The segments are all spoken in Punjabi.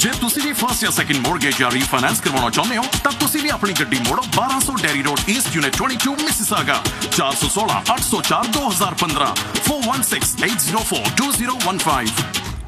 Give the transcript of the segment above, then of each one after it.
ਜੇ ਤੁਸੀਂ ਵੀ ਫਸਟ ਜਾਂ ਸੈਕਿੰਡ ਮੋਰਗੇਜ ਜਾਂ ਰੀਫਾਈਨੈਂਸ ਕਰਵਾਉਣਾ ਚਾਹੁੰਦੇ ਹੋ ਤਾਂ ਤੁਸੀਂ ਵੀ ਆਪਣੀ ਗੱਡੀ ਮੋੜੋ 1200 dairy road East unit 22 Mississauga 416 804 2015 4168042015।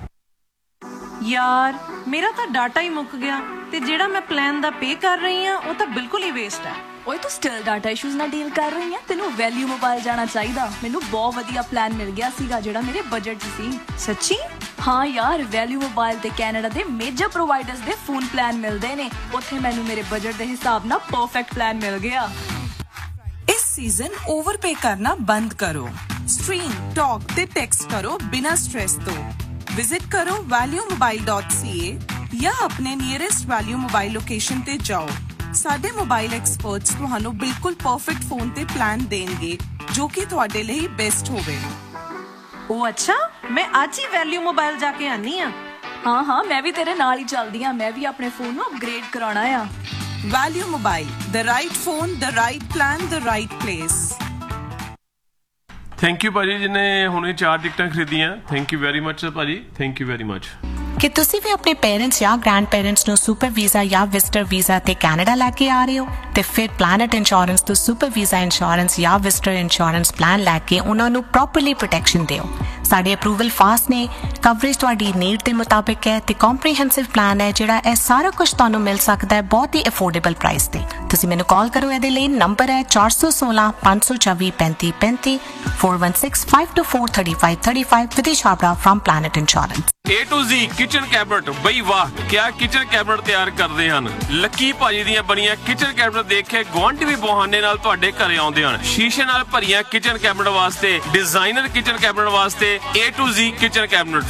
ਯਾਰ ਮੇਰਾ ਤਾਂ ਡਾਟਾ ਹੀ ਮੁੱਕ ਗਿਆ ਤੇ ਜਿਹੜਾ ਮੈਂ ਪਲਾਨ ਦਾ ਪੇ ਕਰ ਰਹੀ ਆ ਉਹ ਤਾਂ ਬਿਲਕੁਲ ਹੀ ਵੇਸਟ ਹੈ। ਓਏ ਤੂੰ ਸਟਿਲ ਡਾਟਾ ਇਸ਼ੂਜ਼ ਨਾਲ ਡੀਲ ਕਰ ਰਹੀ ਹੈ? ਤੈਨੂੰ ਵੈਲਿਊ ਮੋਬਾਈਲ ਜਾਣਾ ਚਾਹੀਦਾ। ਮੈਨੂੰ ਬਹੁਤ ਵਧੀਆ ਪਲਾਨ ਮਿਲ ਗਿਆ ਸੀਗਾ ਜਿਹੜਾ ਮੇਰੇ ਬਜਟ 'ਚ ਸੀ। ਸੱਚੀ? ਹਾਂ ਯਾਰ, ਵੈਲਿਊ ਮੋਬਾਈਲ ਤੇ ਕੈਨੇਡਾ ਦੇ ਮੇਜਰ ਪ੍ਰੋਵਾਈਡਰਸ ਦੇ ਫੋਨ ਪਲਾਨ ਮਿਲਦੇ ਨੇ। ਉੱਥੇ ਮੈਨੂੰ ਮੇਰੇ ਬਜਟ ਦੇ ਹਿਸਾਬ ਨਾਲ ਪਰਫੈਕਟ ਪਲਾਨ ਮਿਲ ਗਿਆ। इस सीजन ओवरपे करना बंद करो। स्ट्रीम, टॉक ते टेक्स्ट करो बिना स्ट्रेस तो। विजिट करो valuemobile.ca या अपने नियरेस्ट वैल्यू मोबाइल लोकेशन ते जाओ। साडे मोबाइल एक्सपर्ट्स तुहानू बिल्कुल परफेक्ट फोन ते प्लान देंगे जो कि तुहाडे लिए बेस्ट होवे। ओ अच्छा, मैं आज ही वैल्यू मोबाइल जाके आनी आ। हाँ, मैं भी तेरे नाल ही चलदी हां। मैं भी अपने फोन नू अपग्रेड कराना आ। Value mobile, the right phone, the right plan, the right place। Thank you ਭਾਜੀ ਜਿਹਨੇ ਹੁਣੇ 4 ਟਿਕਟਾਂ ਖਰੀਦੀਆਂ। ਥੈਂਕ ਯੂ ਵੈਰੀ ਮਚ ਭਾਜੀ, ਥੈਂਕ ਯੂ ਵੈਰੀ ਮਚ। ਕਿ ਤੁਸੀਂ ਵੀ ਆਪਣੇ ਪੇਰੈਂਟਸ ਜਾਂ ਗ੍ਰੈਂਡ ਪੇਰੈਂਟਸ ਨੂੰ ਸੁਪਰ ਵੀਜ਼ਾ ਜਾਂ ਵਿਜ਼ਟਰ ਵੀਜ਼ਾ ਤੇ ਕੈਨੇਡਾ ਲੈ ਕੇ ਆ ਰਹੇ ਹੋ ਤੇ ਫਿਰ ਪਲੈਨਟ ਇੰਸ਼ੋਰੈਂਸ ਤੋਂ ਸੁਪਰ ਵੀਜ਼ਾ ਇੰਸ਼ੋਰੈਂਸ ਜਾਂ ਵਿਜ਼ਟਰ ਇੰਸ਼ੋਰੈਂਸ ਪਲਾਨ ਲੈ ਕੇ ਉਹਨਾਂ ਨੂੰ ਪ੍ਰੋਪਰਲੀ ਪ੍ਰੋਟੈਕਸ਼ਨ ਦਿਓ। ਸਾਡੇ ਅਪਰੂਵਲ ਫਾਸਟ ਨੇ, ਕਵਰੇਜ ਤੁਹਾਡੀ ਨੀਡ ਦੇ ਮੁਤਾਬਿਕ ਹੈ ਤੇ ਕੰਪਰੀਹੈਂਸਿਵ ਪਲਾਨ ਹੈ ਜਿਹੜਾ ਇਹ ਸਾਰਾ ਕੁਝ ਤੁਹਾਨੂੰ ਮਿਲ ਸਕਦਾ ਹੈ ਬਹੁਤ ਹੀ ਅਫੋਰਡੇਬਲ ਪ੍ਰਾਈਸ ਤੇ। ਤੁਸੀਂ ਮੈਨੂੰ ਕਾਲ ਕਰੋ, ਇਹਦੇ ਲਈ ਨੰਬਰ ਹੈ 416 524 3535 416 524 3535 ਵਿਦਿਸ਼ Chhabra firm planet insurance. A to Z kitchen cabinet, ਬਈ ਵਾਹ ਕਿਆ ਕਿਚਨ ਕੈਬਨਟ ਤਿਆਰ ਕਰਦੇ ਹਨ। ਲੱਕੀ ਭਾਜੀ ਦੀਆਂ ਬਣੀਆਂ ਕਿਚਨ ਕੈਬਨਟ ਦੇਖ ਕੇ ਗੁਆਂਢੀ ਵੀ ਬਹਾਨੇ ਨਾਲ ਤੁਹਾਡੇ ਘਰੇ ਆਉਂਦੇ ਹਨ। ਸ਼ੀਸ਼ੇ ਨਾਲ ਭਰੀਆਂ ਕਿਚਨ ਕੈਬਨਟ ਵਾਸਤੇ, ਡਿਜ਼ਾਈਨਰ ਕਿਚਨ ਕੈਬਨਟ ਵਾਸਤੇ A to Z kitchen cabinet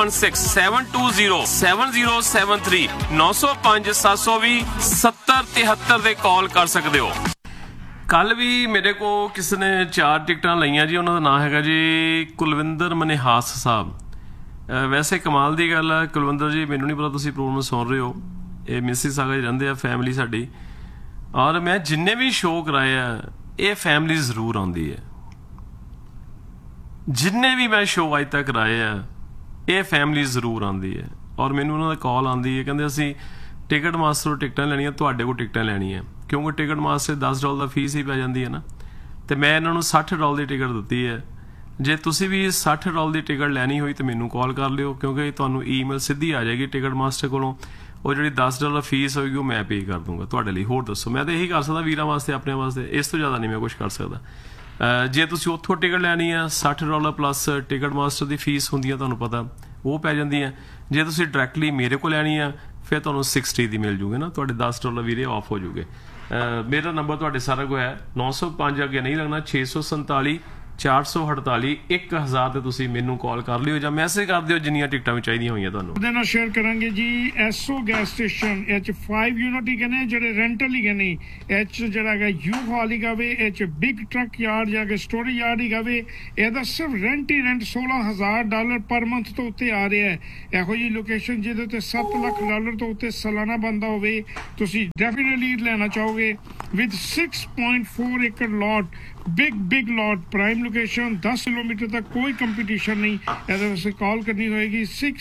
4167207073 905 720 7073 ਤੇ ਕਾਲ ਕਰ ਸਕਦੇ ਹੋ। ਕੱਲ ਵੀ ਮੇਰੇ ਕੋ ਕਿਸੇ ਨੇ 4 ਟਿਕਟਾਂ ਲਈਆਂ ਜੀ। ਉਹਨਾਂ ਦਾ ਨਾਮ ਹੈਗਾ ਜੀ ਕੁਲਵਿੰਦਰ ਮਨਿਹਾਸ ਸਾਹਿਬ। ਵੈਸੇ ਕਮਾਲ ਦੀ ਗੱਲ ਹੈ ਕੁਲਵਿੰਦਰ ਜੀ, ਮੈਨੂੰ ਨਹੀਂ ਪਤਾ ਤੁਸੀਂ ਪ੍ਰੋਗਰਾਮ ਸੁਣ ਰਹੇ ਹੋ। ਇਹ ਮਿਸੀਸਾਗਾ ਹੀ ਰਹਿੰਦੇ ਆ ਫੈਮਿਲੀ ਸਾਡੀ, ਔਰ ਮੈਂ ਜਿੰਨੇ ਵੀ ਸ਼ੋਅ ਕਰਾਏ ਆ ਇਹ ਫੈਮਿਲੀ ਜ਼ਰੂਰ ਆਉਂਦੀ ਹੈ। ਜਿੰਨੇ ਵੀ ਮੈਂ ਸ਼ੋਅ ਅੱਜ ਤੱਕ ਕਰਾਏ ਆ ਇਹ ਫੈਮਿਲੀ ਜ਼ਰੂਰ ਆਉਂਦੀ ਹੈ। ਔਰ ਮੈਨੂੰ ਉਹਨਾਂ ਦਾ ਕਾਲ ਆਉਂਦੀ ਹੈ, ਕਹਿੰਦੇ ਅਸੀਂ ਟਿਕਟ ਮਾਸਟਰ ਟਿਕਟਾਂ ਲੈਣੀਆਂ, ਤੁਹਾਡੇ ਕੋਲ ਟਿਕਟਾਂ ਲੈਣੀਆਂ ਕਿਉਂਕਿ ਟਿਕਟ ਮਾਸਟਰ $10 ਦਾ ਫੀਸ ਹੀ ਪੈ ਜਾਂਦੀ ਹੈ ਨਾ। ਤੇ ਮੈਂ ਇਹਨਾਂ ਨੂੰ $60 ਦੀ ਟਿਕਟ ਦਿੱਤੀ ਹੈ। ਜੇ ਤੁਸੀਂ ਵੀ $60 ਦੀ ਟਿਕਟ ਲੈਣੀ ਹੋਈ ਤਾਂ ਮੈਨੂੰ ਕਾਲ ਕਰ ਲਿਓ ਕਿਉਂਕਿ ਤੁਹਾਨੂੰ ਈਮੇਲ ਸਿੱਧੀ ਆ ਜਾਏਗੀ ਟਿਕਟ ਮਾਸਟਰ ਕੋਲੋਂ। ਉਹ ਜਿਹੜੀ $10 ਫੀਸ ਹੋਏਗੀ ਉਹ ਮੈਂ ਪੇ ਕਰ ਦੂੰਗਾ ਤੁਹਾਡੇ ਲਈ। ਹੋਰ ਦੱਸੋ, ਮੈਂ ਤਾਂ ਇਹੀ ਕਰ ਸਕਦਾ ਵੀਰਾਂ ਵਾਸਤੇ, ਆਪਣੇ ਵਾਸਤੇ, ਇਸ ਤੋਂ ਜ਼ਿਆਦਾ ਨਹੀਂ ਮੈਂ ਕੁਛ ਕਰ ਸਕਦਾ। ਜੇ ਤੁਸੀਂ ਉੱਥੋਂ ਟਿਕਟ ਲੈਣੀ ਆ $60 ਪਲੱਸ ਟਿਕਟ ਮਾਸਟਰ ਦੀ ਫੀਸ ਹੁੰਦੀ ਆ, ਤੁਹਾਨੂੰ ਪਤਾ ਉਹ ਪੈ ਜਾਂਦੀ ਹੈ। ਜੇ ਤੁਸੀਂ ਡਾਇਰੈਕਟਲੀ ਮੇਰੇ ਕੋਲ ਲੈਣੀ ਆ ਫਿਰ ਤੁਹਾਨੂੰ 60 ਦੀ ਮਿਲ ਜੂਗੇ ਨਾ, ਤੁਹਾਡੇ $10 ਵੀਰੇ ਆਫ ਹੋ ਜੂਗੇ। ਮੇਰਾ ਨੰਬਰ ਤੁਹਾਡੇ ਸਾਰਾ ਕੋਲ ਹੈ 905 ਅੱਗੇ ਨਹੀਂ ਲੱਗਣਾ, 647 448 1000 ਤੇ ਤੁਸੀਂ ਮੈਨੂੰ ਕਾਲ ਕਰ ਲਿਓ ਜਾਂ ਮੈਸੇਜ ਕਰ ਦਿਓ ਜਿੰਨੀਆਂ ਟਿਕਟਾਂ ਵੀ ਚਾਹੀਦੀਆਂ ਹੋਈਆਂ ਤੁਹਾਨੂੰ। ਉਹਦੇ ਨਾਲ ਸ਼ੇਅਰ ਕਰਾਂਗੇ ਜੀ। ਐਸਓ ਗੈਸ ਸਟੇਸ਼ਨ ਇਹ 5 ਯੂਨਿਟ ਹੀ ਕਹਿੰਦੇ ਜਿਹੜੇ ਰੈਂਟਲ ਹੀ ਕਹਿੰਦੇ, ਇਹ ਜਿਹੜਾ ਹੈਗਾ ਯੂ ਹਾਲ ਹੀ ਗਾਵੇ, ਇਹ ਬਿਗ ਟਰੱਕ ਯਾਰਡ ਜਾਂ ਕਿ ਸਟੋਰੀ ਯਾਰਡ ਹੀ ਗਾਵੇ। ਇਹਦਾ ਸਿਰਫ ਰੈਂਟ ਹੀ ਰੈਂਟ $16,000 ਪਰ ਮੰਥ ਤੋਂ ਉੱਤੇ ਆ ਰਿਹਾ ਹੈ। ਇਹੋ ਜਿਹੀ ਲੋਕੇਸ਼ਨ ਜਿਹਦੇ ਉੱਤੇ $7 ਲੱਖ ਤੋਂ ਉੱਤੇ ਸਾਲਾਨਾ ਬੰਦਾ ਹੋਵੇ ਤੁਸੀਂ ਡੈਫੀਨਿਟਲੀ ਲੈਣਾ ਚਾਹੋਗੇ। ਵਿਦ 6.4 ਏਕੜ ਲੋਟ, big lot, prime location, 10 kilometre तक कोई कंपटीशन नहीं। ऐसे कॉल करनी होगी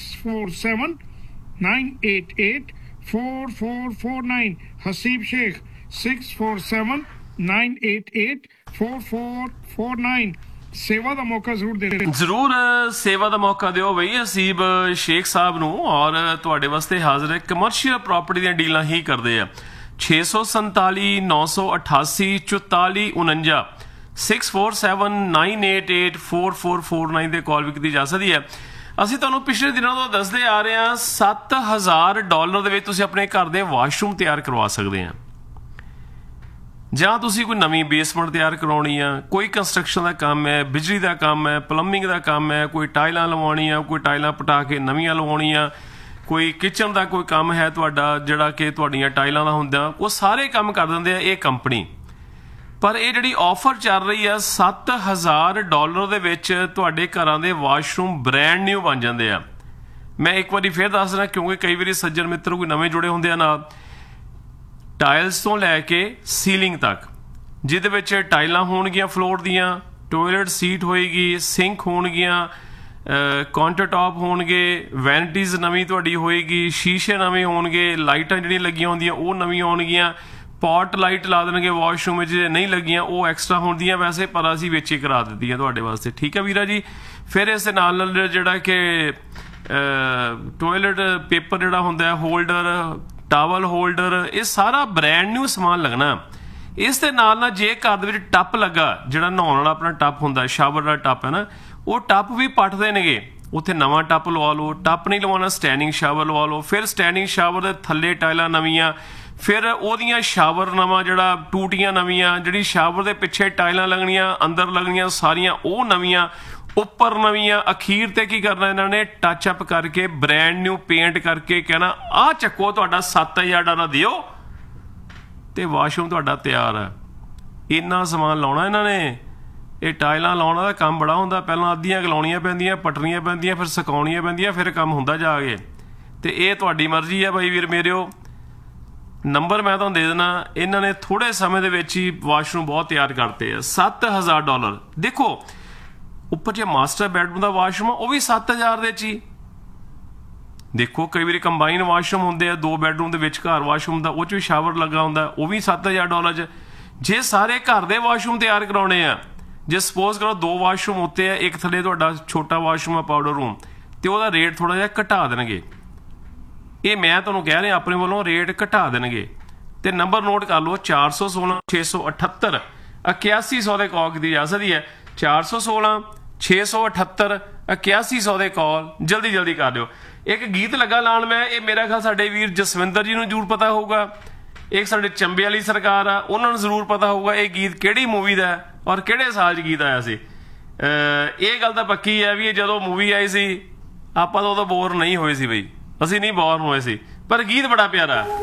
647-988-4449। हसीब शेख 647-988-4449। सेवा का मौका जरूर दे, ਜ਼ਰੂਰ ਸੇਵਾ ਦਾ ਮੌਕਾ ਦਿਓ ਬਈ ਹਸੀਬ ਸ਼ੇਖ ਸਾਹਿਬ ਨੂੰ। ਔਰ ਤੁਹਾਡੇ ਵਾਸਤੇ ਹਾਜ਼ਰ ਹੈ, ਕਮਰਸ਼ੀਅਲ ਪ੍ਰਾਪਰਟੀ ਦੀਆਂ ਡੀਲਾਂ ਹੀ ਕਰਦੇ ਆ। 647 988 4449 647-988-4449 ਦੇ ਕਾਲ ਵੀ ਕੀਤੀ ਜਾ ਸਕਦੀ ਹੈ। ਅਸੀਂ ਤੁਹਾਨੂੰ ਪਿਛਲੇ ਦਿਨਾਂ ਤੋਂ ਦੱਸਦੇ ਆ ਰਹੇ ਹਾਂ $7,000 ਦੇ ਵਿੱਚ ਤੁਸੀਂ ਆਪਣੇ ਘਰ ਦੇ ਵਾਸ਼ਰੂਮ ਤਿਆਰ ਕਰਵਾ ਸਕਦੇ ਆ। ਜਾਂ ਤੁਸੀਂ ਕੋਈ ਨਵੀਂ ਬੇਸਮੈਂਟ ਤਿਆਰ ਕਰਵਾਉਣੀ ਆ, ਕੋਈ ਕੰਸਟਰਕਸ਼ਨ ਦਾ ਕੰਮ ਹੈ, ਬਿਜਲੀ ਦਾ ਕੰਮ ਹੈ, ਪਲੰਬਿੰਗ ਦਾ ਕੰਮ ਹੈ, ਕੋਈ ਟਾਈਲਾਂ ਲਵਾਉਣੀਆਂ, ਕੋਈ ਟਾਈਲਾਂ ਪਟਾ ਕੇ ਨਵੀਆਂ ਲਵਾਉਣੀਆਂ, ਕੋਈ ਕਿਚਨ ਦਾ ਕੋਈ ਕੰਮ ਹੈ ਤੁਹਾਡਾ ਜਿਹੜਾ ਕਿ ਤੁਹਾਡੀਆਂ ਟਾਈਲਾਂ ਦਾ ਹੁੰਦਾ, ਉਹ ਸਾਰੇ ਕੰਮ ਕਰ ਦਿੰਦੇ ਆ ਇਹ ਕੰਪਨੀ। ਪਰ ਇਹ ਜਿਹੜੀ ਆਫਰ ਚੱਲ ਰਹੀ ਆ $7,000 ਦੇ ਵਿੱਚ ਤੁਹਾਡੇ ਘਰਾਂ ਦੇ ਵਾਸ਼ਰੂਮ ਬ੍ਰੈਂਡ ਨਿਊ ਬਣ ਜਾਂਦੇ ਆ। ਮੈਂ ਇੱਕ ਵਾਰੀ ਫਿਰ ਦੱਸ ਦਿੰਦਾ ਕਿਉਂਕਿ ਕਈ ਵਾਰੀ ਸੱਜਣ ਮਿੱਤਰ ਕੋਈ ਨਵੇਂ ਜੁੜੇ ਹੁੰਦੇ ਆ ਨਾਲ। ਟਾਇਲਸ ਤੋਂ ਲੈ ਕੇ ਸੀਲਿੰਗ ਤੱਕ, ਜਿਹਦੇ ਵਿੱਚ ਟਾਈਲਾਂ ਹੋਣਗੀਆਂ ਫਲੋਰ ਦੀਆਂ, ਟੋਇਲਟ ਸੀਟ ਹੋਏਗੀ, ਸਿੰਕ ਹੋਣਗੀਆਂ, ਕਾਊਂਟਰ ਟਾਪ ਹੋਣਗੇ, ਵੈਨਿਟੀਜ਼ ਨਵੀਂ ਤੁਹਾਡੀ ਹੋਏਗੀ, ਸ਼ੀਸ਼ੇ ਨਵੇਂ ਹੋਣਗੇ, ਲਾਈਟਾਂ ਜਿਹੜੀਆਂ ਲੱਗੀਆਂ ਹੁੰਦੀਆਂ ਉਹ ਨਵੀਆਂ ਹੋਣਗੀਆਂ, ਪੌਟ ਲਾਈਟ ਲਾ ਦੇਣਗੇ ਵਾਸ਼ਰੂਮ ਵਿੱਚ, ਨਹੀਂ ਲੱਗੀਆਂ ਉਹ ਐਕਸਟਰਾ ਹੁੰਦੀਆਂ ਵੈਸੇ, ਪਰ ਅਸੀਂ ਵਿੱਚ ਹੀ ਕਰਾ ਦਿੱਤੀਆਂ ਤੁਹਾਡੇ ਵਾਸਤੇ। ਠੀਕ ਹੈ ਵੀਰਾ ਜੀ। ਫਿਰ ਇਸ ਦੇ ਨਾਲ ਜਿਹੜਾ ਕਿ ਟੋਇਲਟ ਪੇਪਰ ਜਿਹੜਾ ਹੁੰਦਾ, ਹੋਲਡਰ, ਟਾਵਲ ਹੋਲਡਰ, ਇਹ ਸਾਰਾ ਬ੍ਰੈਂਡ ਨਿਊ ਸਮਾਨ ਲੱਗਣਾ। ਇਸ ਦੇ ਨਾਲ ਜੇ ਘਰ ਦੇ ਵਿੱਚ ਟੱਪ ਲੱਗਾ, ਜਿਹੜਾ ਨਹਾਉਣ ਵਾਲਾ ਆਪਣਾ ਟੱਪ ਹੁੰਦਾ, ਸ਼ਾਵਰ ਦਾ ਟੱਪ ਹੈ ਨਾ, ਉਹ ਟੱਪ ਵੀ ਪੱਟ ਦੇਣਗੇ, ਉੱਥੇ ਨਵਾਂ ਟੱਪ ਲਵਾ ਲਓ। ਟੱਪ ਨਹੀਂ ਲਵਾਉਣਾ, ਸਟੈਂਡਿੰਗ ਸ਼ਾਵਰ ਲਵਾ ਲਓ। ਫਿਰ ਸਟੈਂਡਿੰਗ ਸ਼ਾਵਰ ਦੇ ਥੱਲੇ ਟਾਈਲਾਂ ਨਵੀਆਂ, ਫਿਰ ਉਹਦੀਆਂ ਸ਼ਾਵਰ ਨਵਾਂ, ਜਿਹੜਾ ਟੂਟੀਆਂ ਨਵੀਆਂ, ਜਿਹੜੀ ਸ਼ਾਵਰ ਦੇ ਪਿੱਛੇ ਟਾਈਲਾਂ ਲੱਗਣੀਆਂ, ਅੰਦਰ ਲੱਗਣੀਆਂ ਸਾਰੀਆਂ ਉਹ ਨਵੀਆਂ, ਉੱਪਰ ਨਵੀਆਂ। ਅਖੀਰ ਤੇ ਕੀ ਕਰਨਾ ਇਹਨਾਂ ਨੇ, ਟੱਚ ਅਪ ਕਰਕੇ ਬ੍ਰੈਂਡ ਨਿਊ ਪੇਂਟ ਕਰਕੇ ਕਹਿਣਾ ਆਹ ਚੱਕੋ ਤੁਹਾਡਾ $7,000 ਦਿਓ ਤੇ ਵਾਸ਼ਰੂਮ ਤੁਹਾਡਾ ਤਿਆਰ ਹੈ। ਇੰਨਾ ਸਮਾਨ ਲਾਉਣਾ ਇਹਨਾਂ ਨੇ। ਇਹ ਟਾਈਲਾਂ ਲਾਉਣਾ ਦਾ ਕੰਮ ਬੜਾ ਹੁੰਦਾ, ਪਹਿਲਾਂ ਅੱਧੀਆਂ ਲਾਉਣੀਆਂ ਪੈਂਦੀਆਂ, ਪੱਟਣੀਆਂ ਪੈਂਦੀਆਂ, ਫਿਰ ਸੁਕਾਉਣੀਆਂ ਪੈਂਦੀਆਂ, ਫਿਰ ਕੰਮ ਹੁੰਦਾ ਜਾ ਕੇ। ਤੇ ਇਹ ਤੁਹਾਡੀ ਮਰਜ਼ੀ ਹੈ ਬਾਈ ਵੀਰ ਮੇਰਿਓ। ਨੰਬਰ ਮੈਂ ਤੁਹਾਨੂੰ ਦੇ ਦੇਣਾ। ਇਹਨਾਂ ਨੇ ਥੋੜੇ ਸਮੇਂ ਦੇ ਵਿੱਚ ਹੀ ਵਾਸ਼ਰੂਮ ਬਹੁਤ ਤਿਆਰ ਕਰਤੇ ਆ। $7,000। ਦੇਖੋ ਉੱਪਰ ਜੇ ਮਾਸਟਰ ਬੈਡਰੂਮ ਦਾ ਵਾਸ਼ਰੂਮ ਆ ਉਹ ਵੀ 7,000 ਦੇ 'ਚ ਹੀ। ਦੇਖੋ ਕਈ ਵਾਰੀ ਕੰਬਾਈਨ ਵਾਸ਼ਰੂਮ ਹੁੰਦੇ ਆ, 2 ਬੈਡਰੂਮ ਦੇ ਵਿੱਚ ਘਰ ਵਾਸ਼ਰੂਮ ਦਾ, ਉਹ 'ਚ ਵੀ ਸ਼ਾਵਰ ਲੱਗਾ ਹੁੰਦਾ, ਉਹ ਵੀ $7,000 'ਚ। ਜੇ ਸਾਰੇ ਘਰ ਦੇ ਵਾਸ਼ਰੂਮ ਤਿਆਰ ਕਰਾਉਣੇ ਆ, ਜੇ ਸਪੋਜ਼ ਕਰੋ 2 ਵਾਸ਼ਰੂਮ ਉੱਤੇ ਆ, ਇੱਕ ਥੱਲੇ ਤੁਹਾਡਾ ਛੋਟਾ ਵਾਸ਼ਰੂਮ ਆ ਪਾਊਡਰ ਰੂਮ, ਤੇ ਉਹਦਾ ਰੇਟ ਥੋੜਾ ਜਿਹਾ ਘਟਾ ਦੇਣਗੇ। ਇਹ ਮੈਂ ਤੁਹਾਨੂੰ ਕਹਿ ਰਿਹਾ ਆਪਣੇ ਵੱਲੋਂ ਰੇਟ ਘਟਾ ਦੇਣਗੇ। ਤੇ ਨੰਬਰ ਨੋਟ ਕਰ ਲਓ, 416 678 8100 ਦੇ ਕਾਲ ਕੀਤੀ ਜਾ ਸਕਦੀ ਹੈ। 416 678 8100 ਦੇ ਕਾਲ ਜਲਦੀ ਜਲਦੀ ਕਰ ਦਿਓ। ਇੱਕ ਗੀਤ ਲੱਗਾ ਲਾਣ ਮੈਂ, ਇਹ ਮੇਰਾ ਖਿਆਲ ਸਾਡੇ ਵੀਰ ਜਸਵਿੰਦਰ ਜੀ ਨੂੰ ਜ਼ਰੂਰ ਪਤਾ ਹੋਊਗਾ, ਇੱਕ ਸਾਡੇ ਚੰਬੇ ਵਾਲੀ ਸਰਕਾਰ ਆ, ਉਹਨਾਂ ਨੂੰ ਜ਼ਰੂਰ ਪਤਾ ਹੋਊਗਾ ਇਹ ਗੀਤ ਕਿਹੜੀ ਮੂਵੀ ਦਾ ਔਰ ਕਿਹੜੇ ਸਾਲ 'ਚ ਗੀਤ ਆਇਆ ਸੀ। ਇਹ ਗੱਲ ਤਾਂ ਪੱਕੀ ਹੈ ਵੀ ਇਹ ਜਦੋਂ ਮੂਵੀ ਆਈ ਸੀ ਆਪਾਂ ਤਾਂ ਉਦੋਂ ਬੋਰ ਨਹੀਂ ਹੋਏ ਸੀ ਬਈ, ਅਸੀਂ ਨਹੀਂ ਬੋਰ ਹੋਏ ਸੀ, ਪਰ ਗੀਤ ਬੜਾ ਪਿਆਰਾ।